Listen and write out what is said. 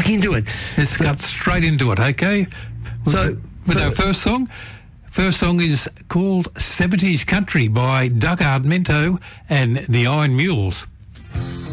into it. Let's cut straight into it, okay? With our first song. First song is called 70s Country by Doug Armento and the Iron Mules.